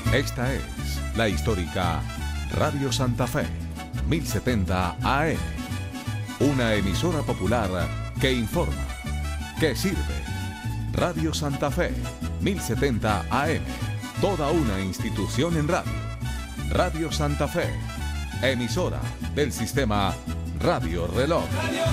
Esta es la histórica Radio Santa Fe, 1070 AM. Una emisora popular que informa, que sirve. Radio Santa Fe, 1070 AM. Toda una institución en radio. Radio Santa Fe, emisora del sistema Radio Reloj.